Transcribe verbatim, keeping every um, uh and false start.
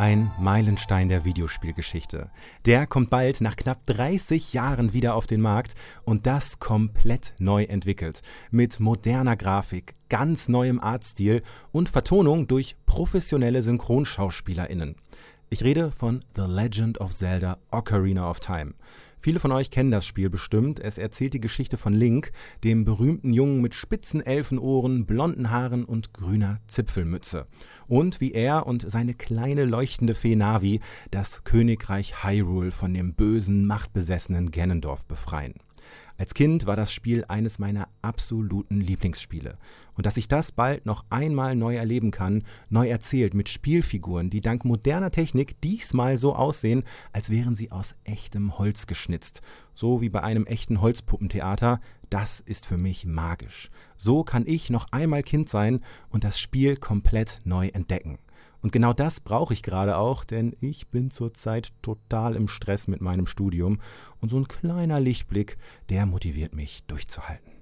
Ein Meilenstein der Videospielgeschichte. Der kommt bald nach knapp dreißig Jahren wieder auf den Markt und das komplett neu entwickelt. Mit moderner Grafik, ganz neuem Artstil und Vertonung durch professionelle SynchronschauspielerInnen. Ich rede von The Legend of Zelda: Ocarina of Time. Viele von euch kennen das Spiel bestimmt. Es erzählt die Geschichte von Link, dem berühmten Jungen mit spitzen Elfenohren, blonden Haaren und grüner Zipfelmütze. Und wie er und seine kleine leuchtende Fee Navi das Königreich Hyrule von dem bösen, machtbesessenen Ganondorf befreien. Als Kind war das Spiel eines meiner absoluten Lieblingsspiele. Und dass ich das bald noch einmal neu erleben kann, neu erzählt mit Spielfiguren, die dank moderner Technik diesmal so aussehen, als wären sie aus echtem Holz geschnitzt. So wie bei einem echten Holzpuppentheater, das ist für mich magisch. So kann ich noch einmal Kind sein und das Spiel komplett neu entdecken. Und genau das brauche ich gerade auch, denn ich bin zurzeit total im Stress mit meinem Studium und so ein kleiner Lichtblick, der motiviert mich durchzuhalten.